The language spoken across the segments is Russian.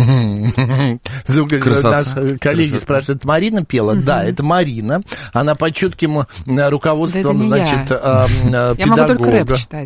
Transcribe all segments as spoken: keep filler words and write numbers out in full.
Наши коллеги спрашивают, Марина пела? Да, это Марина. Она под чутким руководством, значит, педагога. Я могу только рэп читать.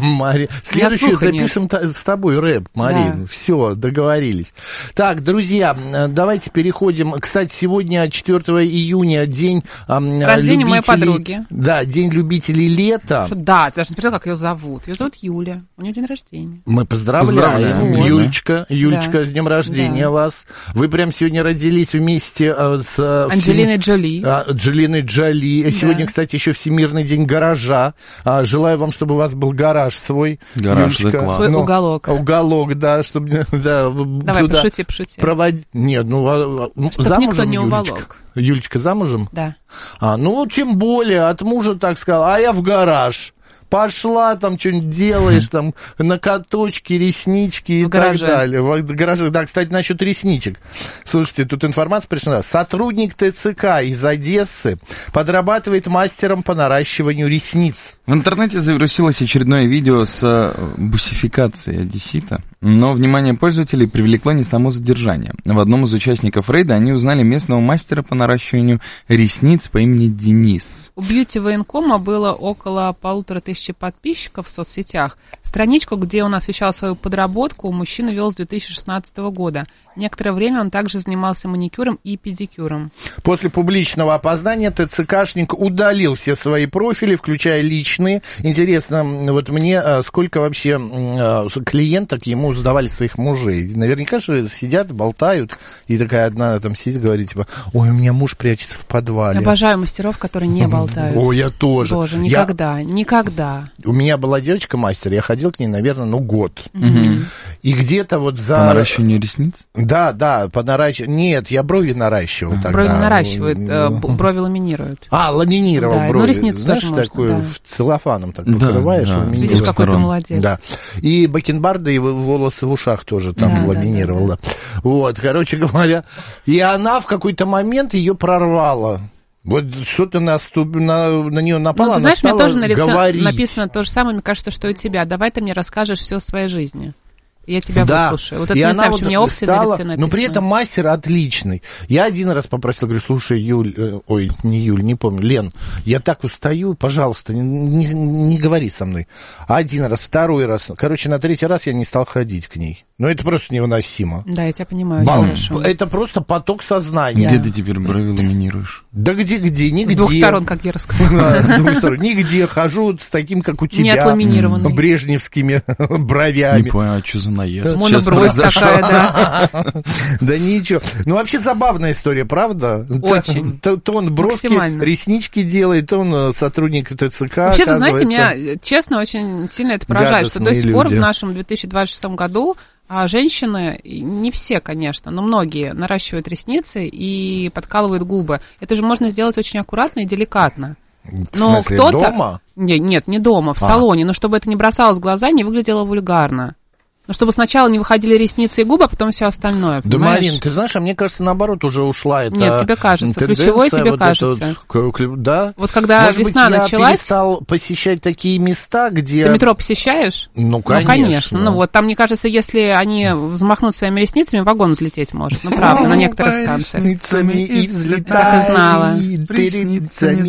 Следующую запишем с тобой рэп, Марин. Все, договорились. Так, друзья, давайте переходим. Кстати, сегодня, четвёртого июня, день рождения моей подруги. Да, день любителей лета. Да, ты даже не представляла, как ее зовут. Ее зовут Юля. У нее день рождения. Мы поздравляем. поздравляем. Вот. Юлечка, Юлечка, да. С днем рождения да. вас. Вы прям сегодня родились вместе с... Анджелиной всем... Джоли. Анджелиной Джоли. Да. Сегодня, кстати, еще Всемирный день гаража. Желаю вам, чтобы у вас был гараж свой. Гараж, Юлечка. да, класс. Свой ну, уголок. Уголок, да, чтобы... Да, давай, сюда пошути, пошути. Проводить... Нет, ну, чтобы замужем, никто не Юлечка? уволок. Юлечка замужем? Да. А, ну, тем более, от мужа так сказал, а я в гараж. Пошла, там что-нибудь делаешь, там, накаточки, реснички и в так гараже. далее. В гараже. Да, кстати, насчет ресничек. Слушайте, тут информация пришла. Сотрудник ТЦК из Одессы подрабатывает мастером по наращиванию ресниц. В интернете завирусилось очередное видео с бусификацией одессита, но внимание пользователей привлекло не само задержание. В одном из участников рейда они узнали местного мастера по наращиванию ресниц по имени Денис. У бьюти-военкома было около полутора тысяч подписчиков в соцсетях. Страничку, где он освещал свою подработку, мужчина вел с две тысячи шестнадцатого года. Некоторое время он также занимался маникюром и педикюром. После публичного опознания ТЦКшник удалил все свои профили, включая личные. Интересно, вот мне, сколько вообще клиенток ему сдавали своих мужей? Наверняка же сидят, болтают, и такая одна там сидит, говорит, типа, ой, у меня муж прячется в подвале. Я обожаю мастеров, которые не болтают. Ой, я тоже. Боже, никогда, я... никогда. У меня была девочка-мастер, я ходил к ней, наверное, ну, год. Угу. И где-то вот за... По наращиванию ресниц? Да, да, по наращиванию. Нет, я брови наращивал тогда. Брови наращивают, брови ламинируют. А, ламинировал да, брови. Ну, ресницы знаешь, тоже такую можно, да. целлофаном так покрываешь. Да, да. Видишь, какой ты молодец. Да. И бакенбарды, и волосы в ушах тоже там да, ламинировал. Да, да, да. Вот, короче говоря. И она в какой-то момент ее прорвала. Вот что-то наступ... на, на нее напало, ну, ты она знаешь, мне тоже на лице говорить. написано то же самое, мне кажется, что и у тебя. Давай ты мне расскажешь все о своей жизни. Я тебя да. выслушаю. Вот это и не она знаю, вот что у меня опции стала, на лице написано. но при этом мастер отличный. Я один раз попросил, говорю, слушай, Юль, э, ой, не Юль, не помню, Лен, я так устаю, пожалуйста, не, не, не говори со мной. Один раз, второй раз, короче, на третий раз я не стал ходить к ней. Ну, это просто невыносимо. Да, я тебя понимаю. Бал... Это просто поток сознания. Где да. ты теперь брови ламинируешь? Да где-где, нигде. С двух сторон, как я рассказала. С двух сторон. Нигде хожу с таким, как у тебя. Не отламинированный. Брежневскими бровями. Не понял, а что за наезд? Монобровь такая, да. Да ничего. Ну, вообще забавная история, правда? Очень. То он бровки, реснички делает, то он сотрудник ТЦК. Вообще, вы знаете, меня, честно, очень сильно это поражает, что до сих пор в нашем две тысячи двадцать шестом году а женщины, не все, конечно, но многие наращивают ресницы и подкалывают губы. Это же можно сделать очень аккуратно и деликатно. Но в смысле, кто-то... дома? Не, нет, не дома, в а. салоне, но чтобы это не бросалось в глаза, не выглядело вульгарно. Ну, чтобы сначала не выходили ресницы и губы, а потом все остальное, да, понимаешь? Марин, ты знаешь, а мне кажется, наоборот, уже ушла эта Нет, тебе кажется, ключевой тебе вот кажется. Вот, да? Вот когда Может весна быть, я началась... перестал посещать такие места, где... Ты метро посещаешь? Ну, конечно. Ну, конечно. Ну, вот там, мне кажется, если они взмахнут своими ресницами, вагон взлететь может. Ну, правда, на некоторых станциях. Ресницами и взлетай. Так и знала. Ресницами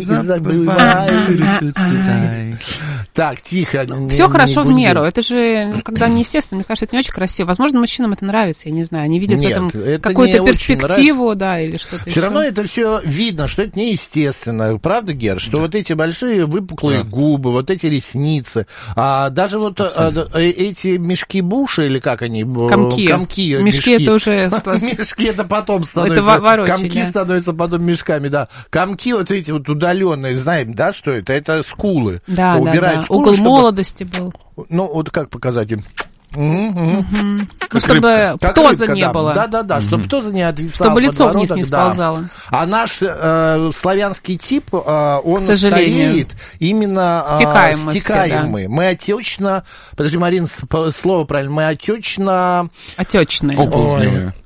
забывай. Так, тихо. Все хорошо в меру. Это же, когда неестественно, мне кажется, это не очень красиво. Возможно, мужчинам это нравится, я не знаю. Они видят Нет, в этом это какую-то перспективу, да, или что-то Все еще. равно это все видно, что это неестественно. Правда, Гер? Что да. вот эти большие выпуклые да. губы, вот эти ресницы, а даже вот а, эти мешки Буша, или как они? Комки. Комки мешки, мешки это уже... Мешки это потом становятся. Это ворочали. Комки становятся потом мешками, да. Комки вот эти вот удаленные, знаем, да, что это? Это скулы. Да, убирают да, да. скулы, угол чтобы... молодости был. Ну, вот как показать им? Угу, угу. Угу. Ну, чтобы как птоза рыбка, не да. было. Да-да-да, угу. чтобы птоза не отвисала. Чтобы лицо вниз не сползало. Да. А наш э, славянский тип, э, он стареет именно э, стекаемый. стекаемый. Мы отечно... Подожди, Марин, слово правильно. Мы отечно... Отечные. Оползневые.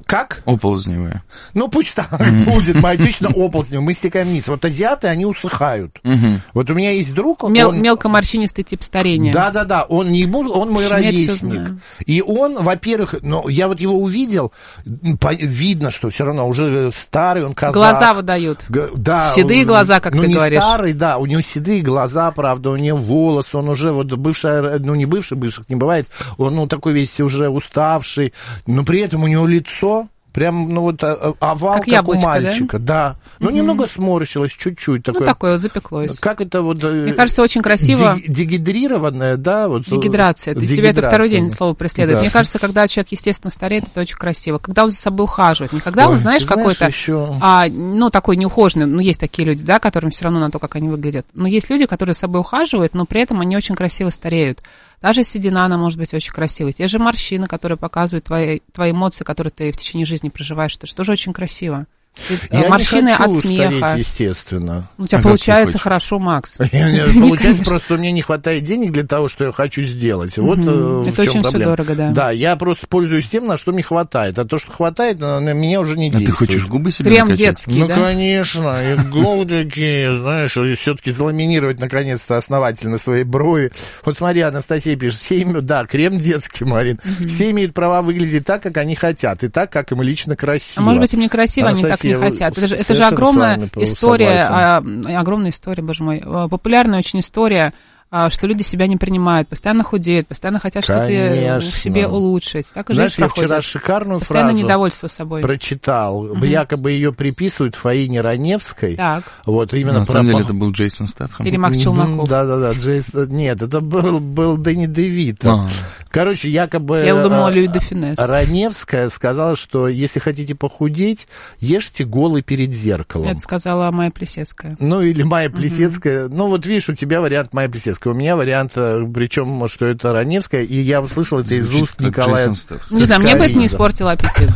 Как? Оползневые. Ну, пусть так mm-hmm. будет, мы точно оползневые, мы стекаем вниз. Вот азиаты, они усыхают. Mm-hmm. Вот у меня есть друг, он... Мел- он... Мелкоморщинистый тип старения. Да-да-да, он, не, он мой ровесник. И он, во-первых, ну, я вот его увидел, по, видно, что все равно уже старый, он казах. Глаза выдают. Г- да. Седые он, глаза, как ну, ты не говоришь. Старый, да, у него седые глаза, правда, у него волосы, он уже вот бывший, ну, не бывший, бывших не бывает, он, ну, такой весь уже уставший, но при этом у него лицо... Прям, ну, вот овал, как, как у мальчика, да. да. Ну, mm-hmm. немного сморщилось, чуть-чуть. Такое, ну, такое запеклось. Как это вот... Мне кажется, очень красиво... Дегидрированное, да? Вот, дегидрация. Дегидрация. Тебя это второй день слово преследует. Да. Мне кажется, когда человек, естественно, стареет, это очень красиво. Когда он за собой ухаживает. Не когда Ой, он, знаешь, какой-то... Еще... А, ну, такой неухоженный. Ну, есть такие люди, да, которым все равно на то, как они выглядят. Но есть люди, которые за собой ухаживают, но при этом они очень красиво стареют. Даже седина, она может быть очень красивой. Те же морщины, которые показывают твои, твои эмоции, которые ты в течение жизни проживаешь, это же тоже очень красиво. Я морщины не хочу от смеха. Стареть, естественно. У тебя а получается хорошо, Макс. Получается, просто мне не хватает денег для того, что я хочу сделать. Вот в это чем очень проблема. Все дорого, да. Да, я просто пользуюсь тем, на что мне хватает. А то, что хватает, на меня уже не а действует. А ты хочешь губы себе Крем накачать? детский, ну, да? Ну, конечно. И губы такие, знаешь, все-таки заламинировать, наконец-то, основательно свои брови. Вот смотри, Анастасия пишет, все имеют, да, крем детский, Марин. Угу. Все имеют права выглядеть так, как они хотят, и так, как им лично красиво. А может быть, им не красиво, они так не хотят. Это же Это же огромная история, а, огромная история, боже мой, популярная очень история, а, что люди себя не принимают, постоянно худеют, постоянно хотят что-то в себе улучшить. Так и Знаешь, жизнь я проходит. вчера шикарную постоянно фразу недовольство собой прочитал. Угу. Якобы ее приписывают Фаине Раневской. Так. Вот, именно На про... самом деле это был Джейсон Стэтхэм. Или Макс Челноков. Да-да-да, Джейсон... Нет, это был, был Дэнни Девито. А. Короче, якобы... Я думала, Люи де Фюнес. Раневская сказала, что если хотите похудеть, ешьте голый перед зеркалом. Это сказала Майя Плесецкая. Ну, или Майя Плесецкая. Угу. Ну, вот видишь, у тебя вариант Майя Плесецкая. У меня вариант, причем, что это Раневская, и я услышал это из уст Николая. Не знаю, мне бы это не испортило аппетит.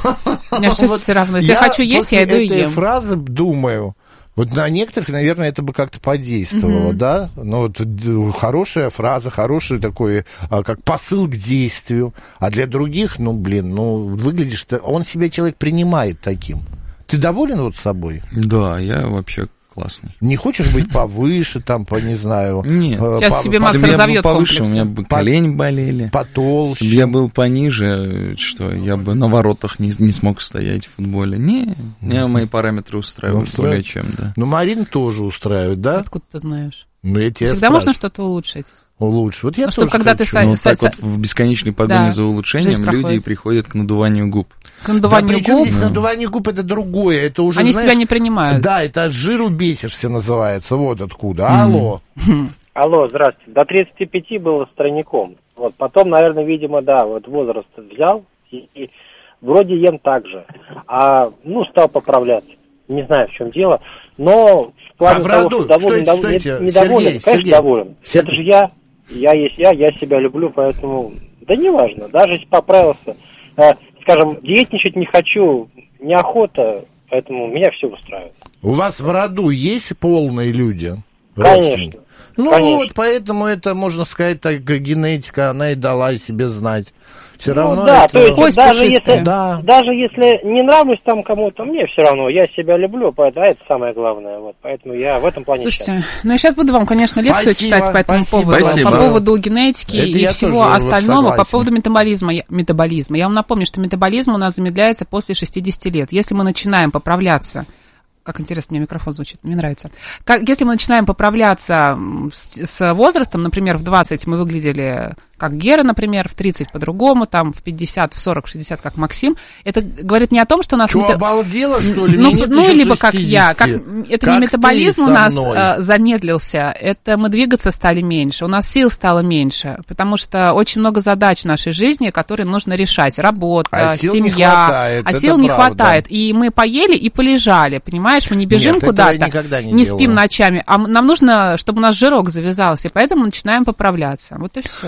У меня все равно. Если я хочу есть, я иду и ем. Я этой фразы думаю... Вот на некоторых, наверное, это бы как-то подействовало, mm-hmm. да? Ну, вот хорошая фраза, хороший такой, как посыл к действию. А для других, ну, блин, ну, выглядишь... Он себя человек принимает таким. Ты доволен вот собой? Да, я вообще... классный. Не хочешь быть повыше, там, по, не знаю... Нет. Сейчас по, тебе Макс по, разовьет повыше, комплексы. У меня бы колени болели. Потолще. Если бы я был пониже, что я бы на воротах не, не смог стоять в футболе. Не, меня мои параметры устраивают ну, более чем, да. Ну, Марин тоже устраивает, да? Откуда ты знаешь? Ну, я тебя Всегда можно что-то улучшить. Лучше. Вот я ну, тоже чтобы, когда хочу. ты ну, са- так са- вот в бесконечной погоне да. за улучшением люди приходят к надуванию губ. К надуванию да, губ? Здесь надувание губ это другое. Это уже, Они знаешь, себя не принимают. Да, это от жиру бесишься называется. Вот откуда. Mm. Алло. Алло, здравствуйте. До тридцати пяти был стройником. Вот потом, наверное, видимо, да, вот возраст взял и, и вроде ем так же. А, ну, стал поправляться. Не знаю, в чем дело. Но в плане а того, что доволен, стойте, стойте. Не, недоволен, Сергей, конечно, Сергей. доволен. Сергей. Это же я. Я есть я, я себя люблю, поэтому... Да неважно, даже если поправился. Э, скажем, диетничать не хочу, неохота, поэтому меня все устраивает. У вас в роду есть полные люди? Конечно. Ну Конечно. вот, поэтому это, можно сказать, так, генетика, она и дала себе знать. Все ну, равно да, это... то есть даже если, да. даже если не нравлюсь там кому-то, мне все равно, я себя люблю, поэтому это самое главное, вот, поэтому я в этом плане... Слушайте, счастлив. ну я сейчас буду вам, конечно, лекцию спасибо, читать по этому спасибо, поводу, спасибо. по поводу генетики это и всего тоже остального, вот по поводу метаболизма. метаболизма. Я вам напомню, что метаболизм у нас замедляется после шестидесяти лет. Если мы начинаем поправляться... Как интересно, мне микрофон звучит, мне нравится. Как, если мы начинаем поправляться с, с возрастом, например, в двадцать мы выглядели как Гера, например, в тридцать по-другому, там в пятьдесят, в сорок, в шестьдесят как Максим, это говорит не о том, что у нас... Что, мета... обалдела, что ли? Ну, Мне нет ну еще либо шестидесяти. как я. Как... Это как не метаболизм у нас мной. замедлился, это мы двигаться стали меньше, у нас сил стало меньше, потому что очень много задач в нашей жизни, которые нужно решать. Работа, а сил семья. Не хватает, а сил правда. не хватает. И мы поели и полежали, понимаешь? Мы не бежим нет, куда-то, не, не делаю. спим ночами, а нам нужно, чтобы у нас жирок завязался, и поэтому начинаем поправляться. Вот и все. Образ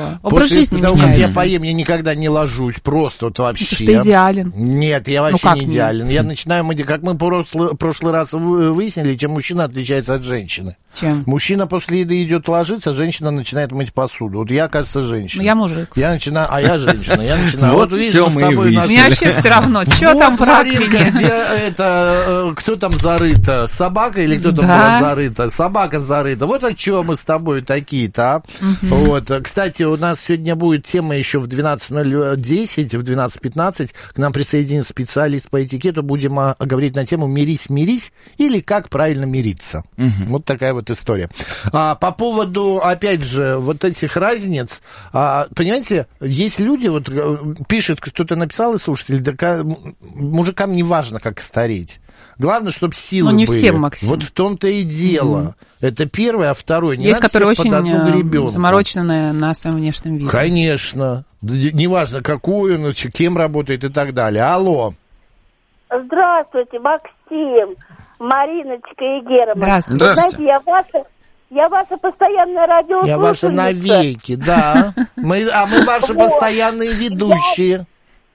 образ жизни того, меняется. как я поем, я никогда не ложусь, просто вот вообще. Потому что ты идеален. Нет, я вообще ну, не не? идеален. Я начинаю, как мы в прошлый, прошлый раз выяснили, чем мужчина отличается от женщины. Чем? Мужчина после еды идет ложиться, женщина начинает мыть посуду. Вот я, кажется, женщина. Ну, я мужик. Я начинаю, а я женщина. Я начинаю. Вот все мы и выяснили. Мне вообще все равно, что там в раковине. Где это, кто там зарыта? Собака или кто там была зарыта? Собака зарыта. Вот о чем мы с тобой такие-то, а? Вот. Кстати, у нас сегодня будет тема еще в двенадцать ноль десять, в двенадцать пятнадцать. К нам присоединится специалист по этикету. Будем а, говорить на тему «Мирись, мирись» или «Как правильно мириться». Угу. Вот такая вот история. А, по поводу, опять же, вот этих разниц, а, понимаете, есть люди, вот пишет, кто-то написал из слушателей, да, мужикам не важно, как стареть. Главное, чтобы силы ну, не были. Всем, Максим. Вот в том-то и дело. Mm-hmm. Это первое, а второе. Не есть, которые очень заморочены на своем внешнем виде. Конечно. Неважно, какую, ну, кем работает и так далее. Алло. Здравствуйте, Максим, Мариночка и Герман. Здравствуйте. Здравствуйте. Знаете, я ваша, я ваша постоянная радиослушательница. Я ваша навеки, да. Мы, а мы ваши постоянные ведущие.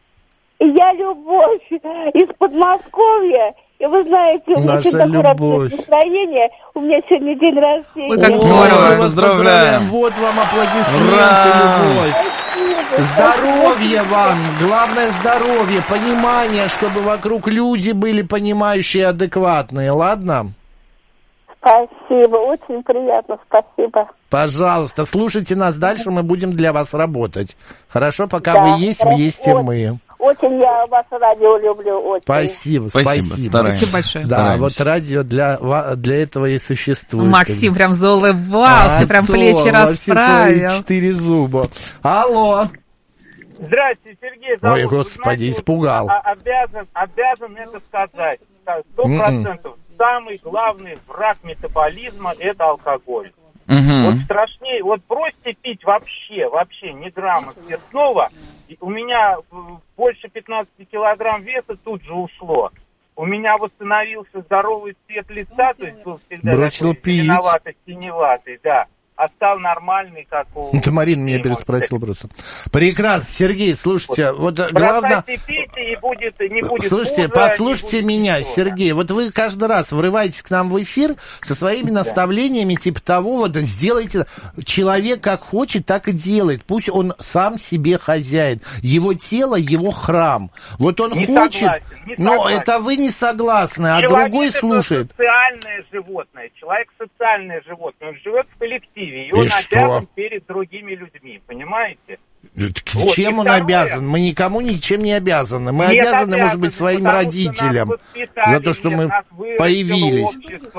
Я Любовь из Подмосковья. И вы знаете, у меня очень такое настроение. У меня сегодня день рождения. Ой, как здорово. Мы поздравляем. Вот вам аплодисменты, Любовь. Здоровья вам. Главное здоровье, понимание, чтобы вокруг люди были понимающие и адекватные. Ладно? Спасибо, очень приятно, спасибо. Пожалуйста, слушайте нас дальше, мы будем для вас работать. Хорошо, пока да, вы есть, хорошо. есть и мы. Очень я ваше радио люблю, очень. Спасибо, спасибо. Спасибо, спасибо большое. Да, Стараемся. вот радио для, для этого и существует. Максим прям заулыбался, а прям то, плечи расправил. Четыре зуба. Алло. Здрасте, Сергей. Ой, господи, знаете, испугал. Обязан, обязан это сказать. Сто процентов. Самый главный враг метаболизма – это алкоголь. Угу. Вот страшнее, вот бросьте пить вообще, вообще ни грамма спиртного. У меня больше пятнадцати килограмм веса тут же ушло. У меня восстановился здоровый цвет лица, то есть был всегда бросил такой зеленовато-синеватый, да. А стал нормальный, как у... Это Марина меня переспросила просто. Прекрасно, Сергей, слушайте, вот, вот главное... Пейте, и будет, не будет слушайте, хуже, послушайте меня, ничего. Сергей, вот вы каждый раз врываетесь к нам в эфир со своими да. наставлениями, типа того, вот сделайте, человек как хочет, так и делает, пусть он сам себе хозяин, его тело, его храм, вот он не хочет, согласен, не но согласен. Это вы не согласны, а человек другой слушает. Человек социальное животное, человек социальное животное, он живет в коллективе. И он и обязан что? перед другими людьми, понимаете? Вот, чем он второе, обязан? Мы никому ничем не обязаны. Мы обязаны, обязаны, может быть, своим родителям за то, что мы появились.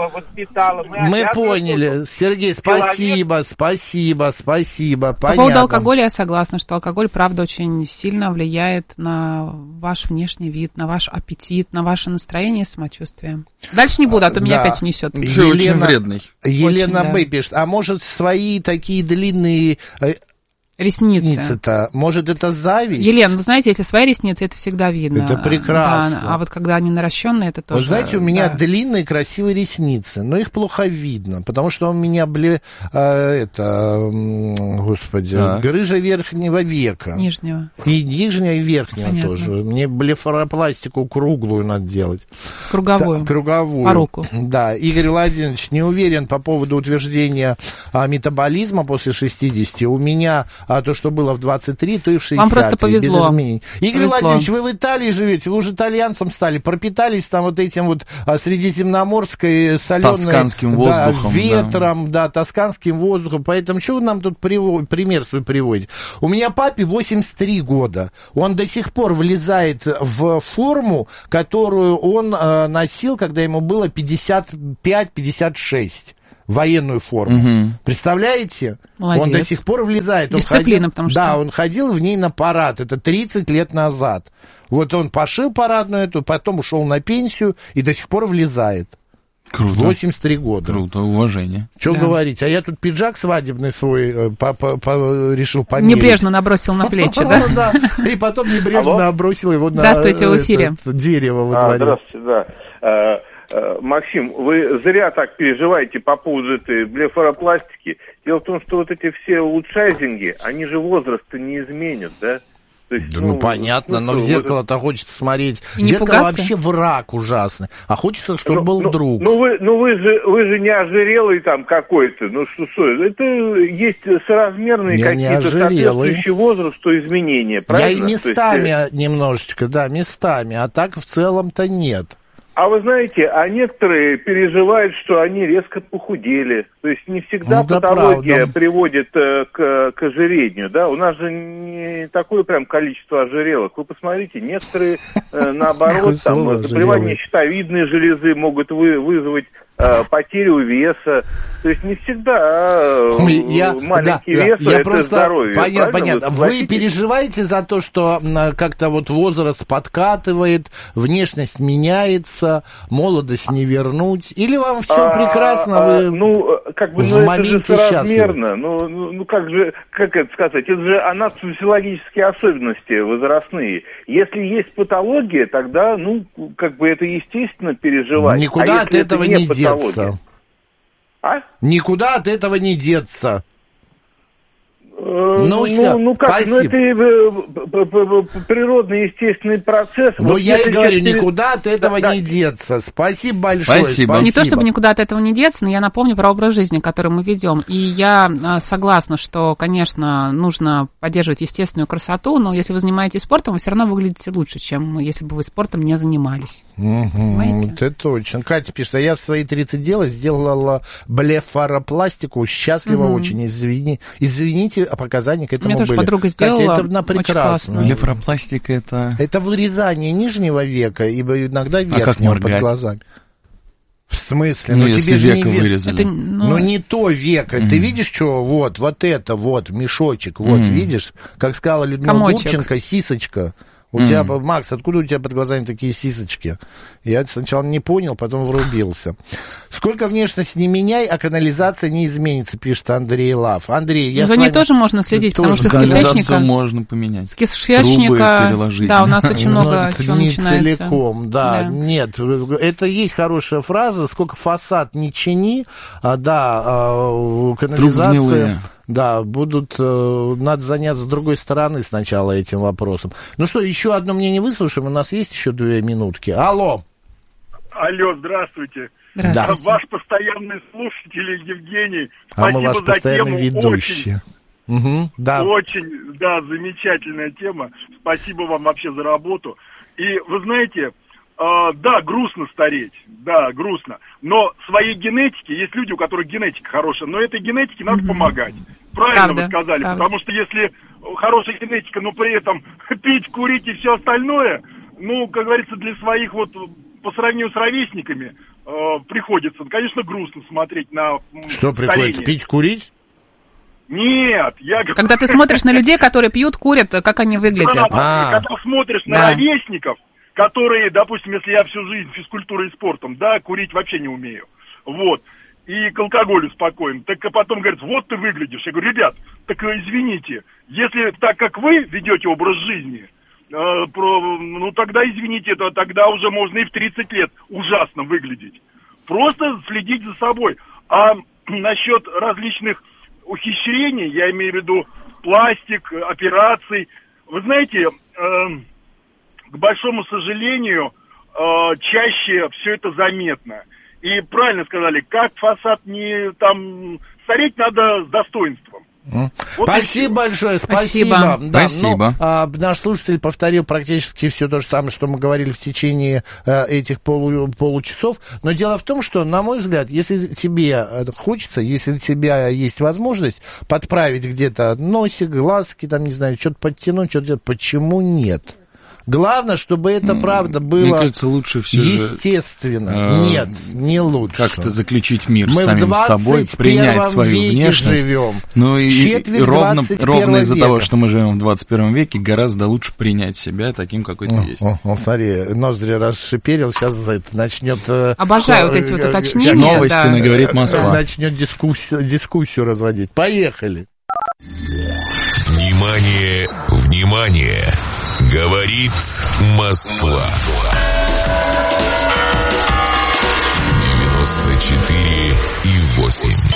Мы, мы поняли. Сергей, спасибо, человек... спасибо, спасибо. По Понятно. поводу алкоголя я согласна, что алкоголь, правда, очень сильно влияет на ваш внешний вид, на ваш аппетит, на ваше настроение и самочувствие. Дальше не буду, а то меня да. опять внесет. Еще очень вредный. Елена очень, Б. да. пишет, а может, свои такие длинные... Ресницы. Ресницы-то. Может, это зависть? Елена, вы знаете, если свои ресницы, это всегда видно. Это прекрасно. Да, а вот когда они наращенные, это тоже... Вы знаете, у меня да. длинные красивые ресницы, но их плохо видно, потому что у меня, бле, а, это, господи, да. грыжа верхнего века. Нижнего. И нижнего, и верхнего Понятно. тоже. Мне блефаропластику круглую надо делать. Круговую. Т- круговую. По руку. Да. Игорь Владимирович не уверен по поводу утверждения а, метаболизма после шестидесяти. У меня... А то, что было в двадцать три, то и в шестьдесят. Вам просто повезло. Без изменений. Игорь повезло. Владимирович, вы в Италии живете, вы уже итальянцем стали, пропитались там вот этим вот а, средиземноморской соленой... Тосканским да, воздухом. Ветром, да. да, тосканским воздухом. Поэтому что вы нам тут привод, пример свой приводите? У меня папе восемьдесят три года. Он до сих пор влезает в форму, которую он а, носил, когда ему было пятьдесят пять - пятьдесят шесть. Военную форму. Угу. Представляете? Молодец. Он до сих пор влезает. Он Дисциплина, ходил, потому что... Да, он ходил в ней на парад. Это тридцать лет назад. Вот он пошил парадную эту, потом ушел на пенсию и до сих пор влезает. Круто. восемьдесят три года. Круто, уважение. Что да. говорить? А я тут пиджак свадебный свой по, по, по, решил померить. Небрежно набросил на плечи, да? И потом небрежно набросил его на Здравствуйте, в эфире. Дерево во дворе. Здравствуйте, да. Максим, вы зря так переживаете по поводу этой блефаропластики. Дело в том, что вот эти все улучшайзинги, они же возраста не изменят, да? То есть, да, ну, ну понятно, ну, но в зеркало-то вот... хочется смотреть. И зеркало пугаться? Вообще враг ужасный. А хочется, чтобы ну, был ну, друг. Ну вы, ну вы же вы же не ожирелый там какой-то. Ну что, что это есть соразмерные я какие-то соответствующие возрасту изменения. Правильно? Я и местами есть... немножечко, да, местами, а так в целом-то нет. А вы знаете, а некоторые переживают, что они резко похудели. То есть не всегда ну, да патология правда. приводит э, к, к ожирению, да? У нас же не такое прям количество ожирелых. Вы посмотрите, некоторые, э, наоборот, там, заболевания щитовидной железы могут вы, вызвать э, потерю веса. То есть не всегда э, я, маленький да, вес да, это просто, здоровье. Понятно, понятно. Вы, вы переживаете за то, что как-то вот возраст подкатывает, внешность меняется, молодость не вернуть? Или вам все а, прекрасно, а, вы ну, как бы, в ну, моменте это же соразмерно? Ну, ну, ну, как же, как это сказать, это же анатомофизиологические особенности возрастные. Если есть патология, тогда, ну, как бы это естественно переживать. Никуда а от этого это не, не деться. А? Никуда от этого не деться. Ну, ну, все. ну как, Спасибо. ну это природный, естественный процесс. Ну, вот я и говорю, через... никуда от этого да, не да. деться. Спасибо большое. Спасибо. Спасибо. Не то, чтобы никуда от этого не деться, но я напомню про образ жизни, который мы ведем. И я согласна, что, конечно, нужно поддерживать естественную красоту, но если вы занимаетесь спортом, вы все равно выглядите лучше, чем если бы вы спортом не занимались. Угу, это точно. Катя пишет, а я в свои тридцать лет сделала блефаропластику, счастлива угу. очень. Извини, извините, показания к этому были. Мне тоже подруга сделала. Катя, это прекрасно. Блефаропластика это... Это вырезание нижнего века, ибо иногда верхнего а под глазами. В смысле? Ну, ну если тебе же веко не вырезали. Это, ну... ну, не то веко. Mm. Ты видишь, что вот, вот это вот, мешочек, вот, mm. видишь? Как сказала Людмила Комочек. Гурченко, сисочка. У mm. тебя, Макс, откуда у тебя под глазами такие сисочки? Я сначала не понял, потом врубился. Сколько внешность не меняй, а канализация не изменится, пишет Андрей Лав. Андрей, я За ней тоже можно следить, потому что с кишечника... можно поменять. С кишечника... Да, у нас очень много чего не начинается. Целиком, да, да, нет. Это есть хорошая фраза, сколько фасад не чини, а, да, канализация... Да, будут, э, надо заняться с другой стороны сначала этим вопросом. Ну что, еще одно мнение выслушаем, у нас есть еще две минутки. Алло. Алло, здравствуйте. Здравствуйте. Ваш постоянный слушатель Евгений. А мы ваш постоянный ведущий. Очень, угу, да. очень, да, замечательная тема. Спасибо вам вообще за работу. И вы знаете... Uh, да, грустно стареть, да, грустно, но своей генетике, есть люди, у которых генетика хорошая, но этой генетике надо mm-hmm. помогать. Правильно правда, вы сказали, правда. Потому что если хорошая генетика, но при этом пить, курить и все остальное, ну, как говорится, для своих вот, по сравнению с ровесниками, uh, приходится, конечно, грустно смотреть на Что старение. Приходится, пить, курить? Нет, я... Когда ты смотришь на людей, которые пьют, курят, как они выглядят? Да, когда смотришь на да. ровесников, которые, допустим, если я всю жизнь физкультурой и спортом, да, курить вообще не умею, вот, и к алкоголю спокоен, так а потом говорят, вот ты выглядишь. Я говорю, ребят, так извините, если так, как вы ведете образ жизни, э, про, ну тогда, извините, это тогда уже можно и в тридцать лет ужасно выглядеть. Просто следить за собой. А насчет различных ухищрений, я имею в виду пластик, операций, вы знаете... Э, к большому сожалению, э, чаще все это заметно. И правильно сказали, как фасад не там стареть надо с достоинством. Mm. Вот спасибо большое, спасибо. Спасибо. Да, спасибо. Ну, а, наш слушатель повторил практически все то же самое, что мы говорили в течение а, этих полу, получасов. Но дело в том, что, на мой взгляд, если тебе хочется, если у тебя есть возможность подправить где-то носик, глазки, там, не знаю, что-то подтянуть, что-то делать, почему нет? Главное, чтобы это, правда, было Мне кажется, лучше все естественно. Же, э, Нет, не лучше. Как-то заключить мир Мы самим собой, принять свою внешность. Живем. Ну и, и ровно, ровно из-за века. того, что мы живем в двадцать первом веке, гораздо лучше принять себя таким, какой ты о, есть. О, о, смотри, ноздри расшиперил, сейчас это начнет... Обожаю э, вот эти вот уточнения. Новости да. наговорит Москва. Начнет дискуссию, дискуссию разводить. Поехали. Внимание, внимание! Говорит Москва. девяносто четыре и восемь.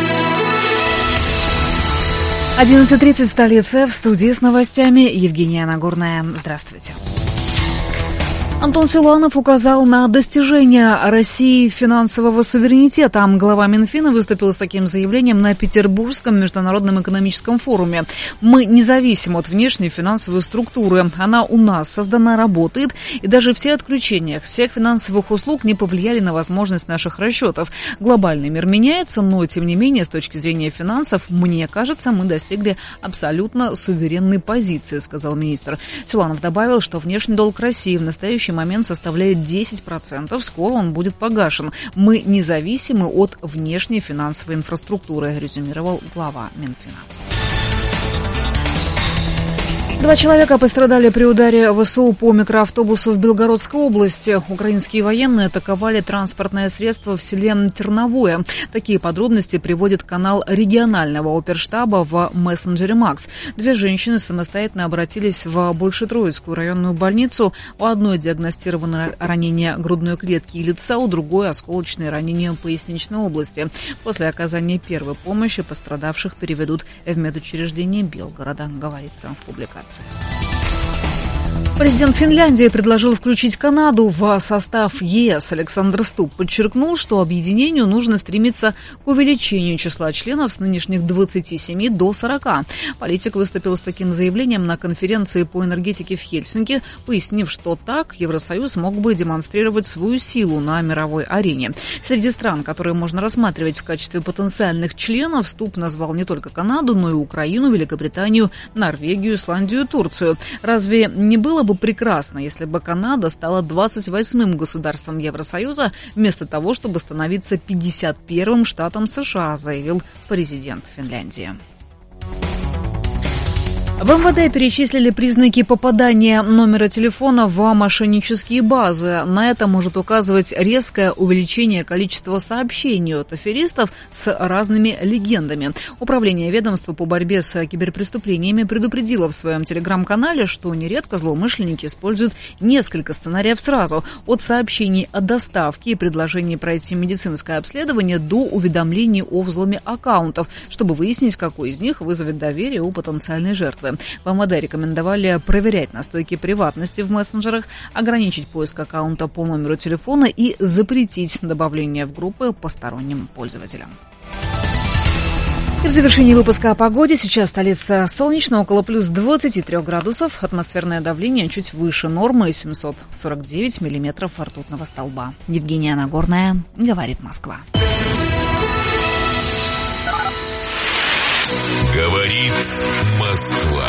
одиннадцать тридцать, столица, в студии с новостями Евгения Нагорная. Здравствуйте. Антон Силуанов указал на достижение России финансового суверенитета. Глава Минфина выступил с таким заявлением на Петербургском международном экономическом форуме. Мы независим от внешней финансовой структуры. Она у нас создана, работает, и даже все отключения всех финансовых услуг не повлияли на возможность наших расчетов. Глобальный мир меняется, но, тем не менее, с точки зрения финансов, мне кажется, мы достигли абсолютно суверенной позиции, сказал министр. Силуанов добавил, что внешний долг России в настоящий момент составляет десять процентов, скоро он будет погашен. Мы независимы от внешней финансовой инфраструктуры, резюмировал глава Минфина. Два человека пострадали при ударе ВСУ по микроавтобусу в Белгородской области. Украинские военные атаковали транспортное средство в селе Терновое. Такие подробности приводит канал регионального оперштаба в мессенджере «Макс». Две женщины самостоятельно обратились в Большетроицкую районную больницу. У одной диагностировано ранение грудной клетки и лица, у другой осколочное ранение поясничной области. После оказания первой помощи пострадавших переведут в медучреждение Белгорода, говорится в публикации. Президент Финляндии предложил включить Канаду в состав ЕС. Александр Ступ подчеркнул, что объединению нужно стремиться к увеличению числа членов с нынешних двадцати семи до сорока. Политик выступил с таким заявлением на конференции по энергетике в Хельсинки, пояснив, что так Евросоюз мог бы демонстрировать свою силу на мировой арене. Среди стран, которые можно рассматривать в качестве потенциальных членов, Ступ назвал не только Канаду, но и Украину, Великобританию, Норвегию, Исландию и Турцию. Разве не было бы прекрасно, если бы Канада стала двадцать восьмым государством Евросоюза вместо того, чтобы становиться пятьдесят первым штатом США, заявил президент Финляндии. В МВД перечислили признаки попадания номера телефона в мошеннические базы. На это может указывать резкое увеличение количества сообщений от аферистов с разными легендами. Управление ведомства по борьбе с киберпреступлениями предупредило в своем телеграм-канале, что нередко злоумышленники используют несколько сценариев сразу. От сообщений о доставке и предложений пройти медицинское обследование до уведомлений о взломе аккаунтов, чтобы выяснить, какой из них вызовет доверие у потенциальной жертвы. В МВД рекомендовали проверять настройки приватности в мессенджерах, ограничить поиск аккаунта по номеру телефона и запретить добавление в группы посторонним пользователям. И в завершении выпуска о погоде. Сейчас столица солнечно, около плюс двадцати трёх градусов. Атмосферное давление чуть выше нормы, семьсот сорок девять миллиметров ртутного столба. Евгения Нагорная, говорит Москва. Говорит Москва.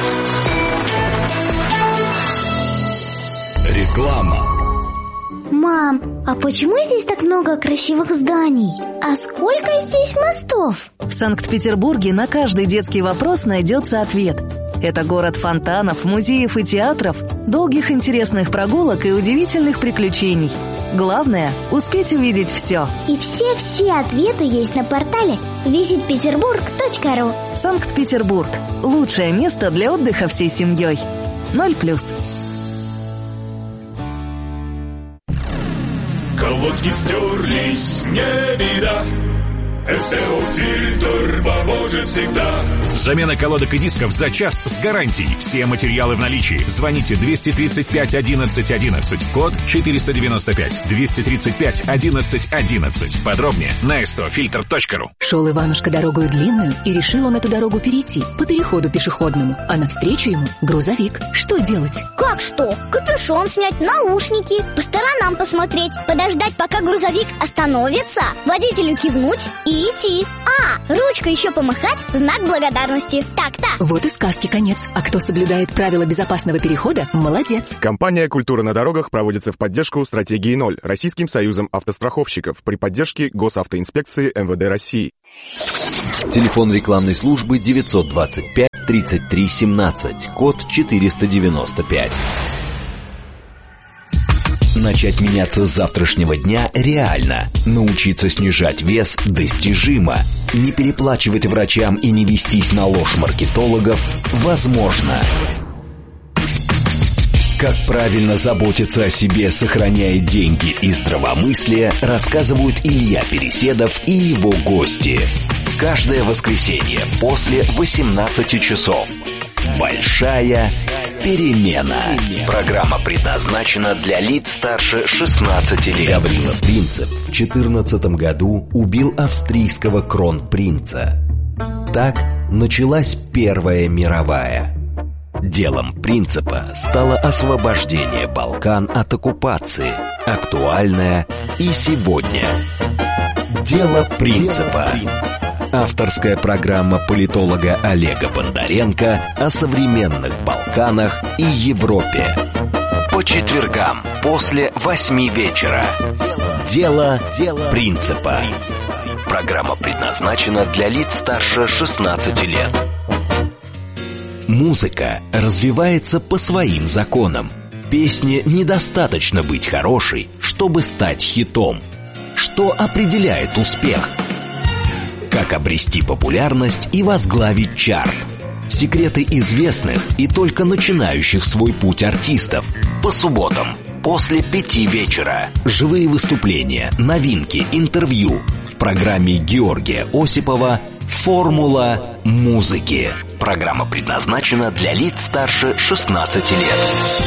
Реклама. Мам, а почему здесь так много красивых зданий? А сколько здесь мостов? В Санкт-Петербурге на каждый детский вопрос найдется ответ. Это город фонтанов, музеев и театров, долгих интересных прогулок и удивительных приключений. Главное – успеть увидеть все. И все-все ответы есть на портале визит петербург точка ру. Санкт-Петербург – лучшее место для отдыха всей семьей. Ноль плюс. Колодки стерлись, не беда. СТО-фильтр поможет всегда. Замена колодок и дисков за час с гарантией. Все материалы в наличии. Звоните двести тридцать пять одиннадцать одиннадцать. Код четыреста девяносто пять. двести тридцать пять одиннадцать одиннадцать. Подробнее на эс тэ о фильтр точка ру. Шел Иванушка дорогою длинную, и решил он эту дорогу перейти по переходу пешеходному. А навстречу ему грузовик. Что делать? Как что? Капюшон снять, наушники, по сторонам посмотреть, подождать, пока грузовик остановится, водителю кивнуть и идти. А, ручкой еще помахать, знак благодарности. Так-то. Вот и сказки конец. А кто соблюдает правила безопасного перехода, молодец. Компания «Культура на дорогах» проводится в поддержку стратегии ноль Российским союзом автостраховщиков при поддержке Госавтоинспекции эм вэ дэ России. Телефон рекламной службы девятьсот двадцать пять тридцать три семнадцать, код четыреста девяносто пять. Начать меняться с завтрашнего дня реально. Научиться снижать вес достижимо. Не переплачивать врачам и не вестись на ложь маркетологов возможно. Как правильно заботиться о себе, сохраняя деньги и здравомыслие, рассказывают Илья Переседов и его гости. Каждое воскресенье после восемнадцати часов. Большая перемена. Программа предназначена для лиц старше шестнадцати лет. Гаврила Принцип в четырнадцатом году убил австрийского кронпринца. Так началась Первая мировая. Делом Принципа стало освобождение Балкан от оккупации, актуальное и сегодня. Дело Принципа. Авторская программа политолога Олега Бондаренко о современных Балканах и Европе. По четвергам после восьми вечера. Дело Принципа. Программа предназначена для лиц старше шестнадцати лет. Музыка развивается по своим законам. Песне недостаточно быть хорошей, чтобы стать хитом. Что определяет успех? Как обрести популярность и возглавить чарт? Секреты известных и только начинающих свой путь артистов. По субботам после пяти вечера. Живые выступления, новинки, интервью. В программе Георгия Осипова «Формула музыки». Программа предназначена для лиц старше шестнадцати лет.